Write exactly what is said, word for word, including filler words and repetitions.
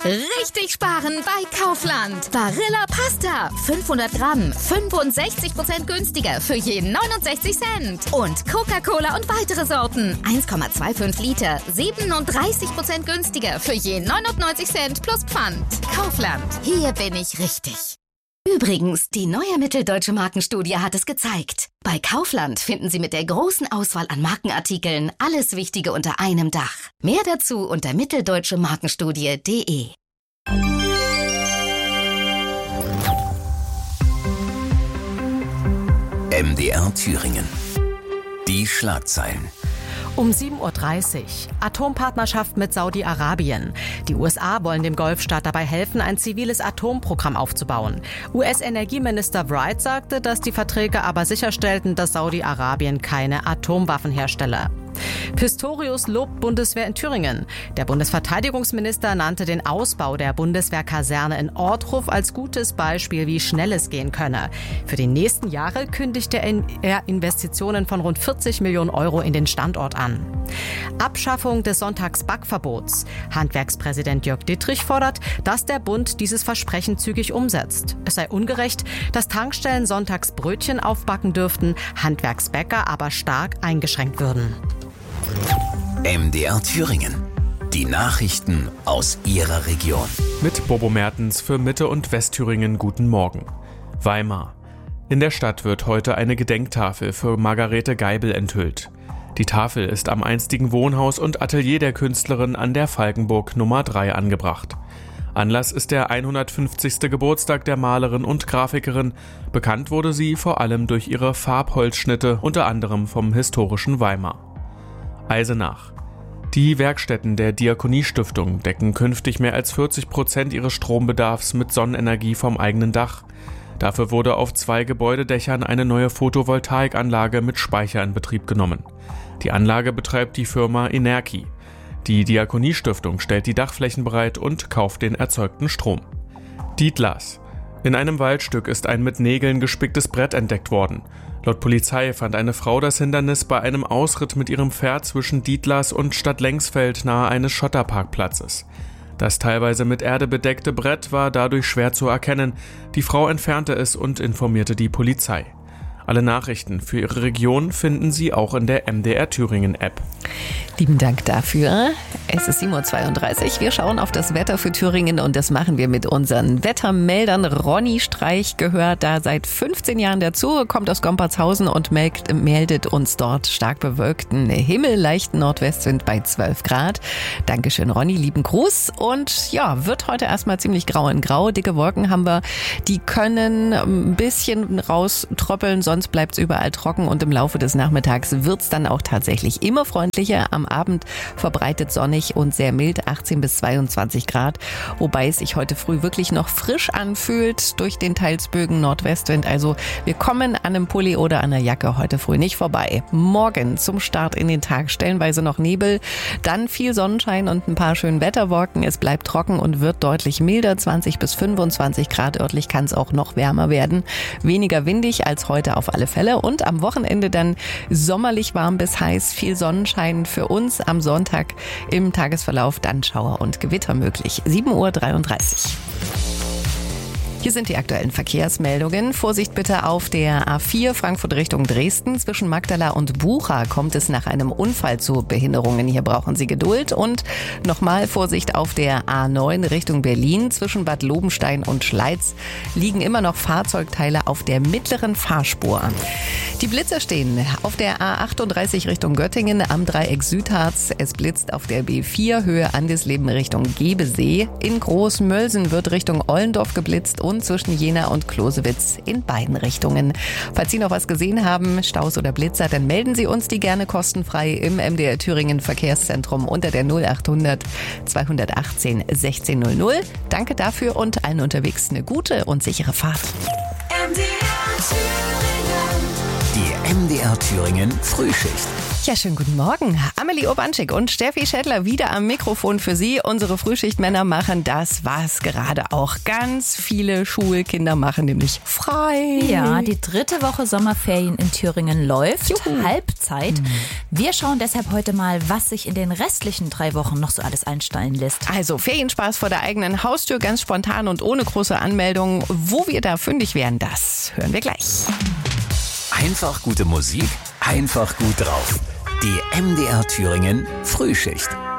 Richtig sparen bei Kaufland. Barilla Pasta. fünfhundert Gramm. fünfundsechzig Prozent günstiger für jeden neunundsechzig Cent. Und Coca-Cola und weitere Sorten. eins Komma fünfundzwanzig Liter. siebenunddreißig Prozent günstiger für jeden neunundneunzig Cent plus Pfand. Kaufland. Hier bin ich richtig. Übrigens, die neue Mitteldeutsche Markenstudie hat es gezeigt. Bei Kaufland finden Sie mit der großen Auswahl an Markenartikeln alles Wichtige unter einem Dach. Mehr dazu unter mitteldeutsche markenstudie punkt de. M D R Thüringen. Die Schlagzeilen. Um sieben Uhr dreißig. Atompartnerschaft mit Saudi-Arabien. Die U S A wollen dem Golfstaat dabei helfen, ein ziviles Atomprogramm aufzubauen. U S-Energieminister Wright sagte, dass die Verträge aber sicherstellten, dass Saudi-Arabien keine Atomwaffen herstelle. Pistorius lobt Bundeswehr in Thüringen. Der Bundesverteidigungsminister nannte den Ausbau der Bundeswehrkaserne in Ortruf als gutes Beispiel, wie schnell es gehen könne. Für die nächsten Jahre kündigte er Investitionen von rund vierzig Millionen Euro in den Standort an. Abschaffung des Sonntagsbackverbots. Handwerkspräsident Jörg Dittrich fordert, dass der Bund dieses Versprechen zügig umsetzt. Es sei ungerecht, dass Tankstellen sonntags Brötchen aufbacken dürften, Handwerksbäcker aber stark eingeschränkt würden. M D R Thüringen. Die Nachrichten aus Ihrer Region. Mit Bobo Mertens für Mitte- und Westthüringen guten Morgen. Weimar. In der Stadt wird heute eine Gedenktafel für Margarete Geibel enthüllt. Die Tafel ist am einstigen Wohnhaus und Atelier der Künstlerin an der Falkenburg Nummer drei angebracht. Anlass ist der hundertfünfzigste Geburtstag der Malerin und Grafikerin. Bekannt wurde sie vor allem durch ihre Farbholzschnitte, unter anderem vom historischen Weimar. Eisenach. Die Werkstätten der Diakoniestiftung decken künftig mehr als vierzig Prozent ihres Strombedarfs mit Sonnenenergie vom eigenen Dach. Dafür wurde auf zwei Gebäudedächern eine neue Photovoltaikanlage mit Speicher in Betrieb genommen. Die Anlage betreibt die Firma Enerki. Die Diakoniestiftung stellt die Dachflächen bereit und kauft den erzeugten Strom. Dietlas. In einem Waldstück ist ein mit Nägeln gespicktes Brett entdeckt worden. Laut Polizei fand eine Frau das Hindernis bei einem Ausritt mit ihrem Pferd zwischen Dietlas und Stadtlengsfeld nahe eines Schotterparkplatzes. Das teilweise mit Erde bedeckte Brett war dadurch schwer zu erkennen. Die Frau entfernte es und informierte die Polizei. Alle Nachrichten für Ihre Region finden Sie auch in der M D R Thüringen App. Lieben Dank dafür. Es ist sieben Uhr zweiunddreißig. Wir schauen auf das Wetter für Thüringen und das machen wir mit unseren Wettermeldern. Ronny Streich gehört da seit fünfzehn Jahren dazu, kommt aus Gompertshausen und meldet uns dort stark bewölkten Himmel, leichten Nordwestwind bei zwölf Grad. Dankeschön, Ronny, lieben Gruß. Und ja, wird heute erstmal ziemlich grau in grau. Dicke Wolken haben wir, die können ein bisschen rauströppeln, sonst bleibt es überall trocken und im Laufe des Nachmittags wird es dann auch tatsächlich immer freundlicher. Am Abend verbreitet sonnig und sehr mild, achtzehn bis zweiundzwanzig Grad, wobei es sich heute früh wirklich noch frisch anfühlt durch den teils böigen Nordwestwind. Also wir kommen an einem Pulli oder an einer Jacke heute früh nicht vorbei. Morgen zum Start in den Tag stellenweise noch Nebel, dann viel Sonnenschein und ein paar schöne Wetterwolken. Es bleibt trocken und wird deutlich milder, zwanzig bis fünfundzwanzig Grad. Örtlich kann es auch noch wärmer werden. Weniger windig als heute auf alle Fälle und am Wochenende dann sommerlich warm bis heiß, viel Sonnenschein für uns. Am Sonntag im Tagesverlauf dann Schauer und Gewitter möglich. sieben Uhr dreiunddreißig. Hier sind die aktuellen Verkehrsmeldungen. Vorsicht bitte auf der A vier Frankfurt Richtung Dresden. Zwischen Magdala und Bucha kommt es nach einem Unfall zu Behinderungen. Hier brauchen Sie Geduld. Und nochmal Vorsicht auf der A neun Richtung Berlin. Zwischen Bad Lobenstein und Schleiz liegen immer noch Fahrzeugteile auf der mittleren Fahrspur. Die Blitzer stehen auf der A achtunddreißig Richtung Göttingen am Dreieck Südharz. Es blitzt auf der B vier Höhe Andesleben Richtung Gebesee. In Großmölsen wird Richtung Ollendorf geblitzt und zwischen Jena und Klosewitz in beiden Richtungen. Falls Sie noch was gesehen haben, Staus oder Blitzer, dann melden Sie uns die gerne kostenfrei im M D R Thüringen Verkehrszentrum unter der null achthundert zweihundertachtzehn sechzehn null null. Danke dafür und allen unterwegs eine gute und sichere Fahrt. Die M D R Thüringen Frühschicht. Ja, schönen guten Morgen. Amelie Urbanschik und Steffi Schädler wieder am Mikrofon für Sie. Unsere Frühschichtmänner machen das, was gerade auch ganz viele Schulkinder machen, nämlich frei. Ja, die dritte Woche Sommerferien in Thüringen läuft. Juhu. Halbzeit. Mhm. Wir schauen deshalb heute mal, was sich in den restlichen drei Wochen noch so alles einstellen lässt. Also Ferienspaß vor der eigenen Haustür, ganz spontan und ohne große Anmeldung. Wo wir da fündig werden, das hören wir gleich. Einfach gute Musik, einfach gut drauf. Die M D R Thüringen Frühschicht.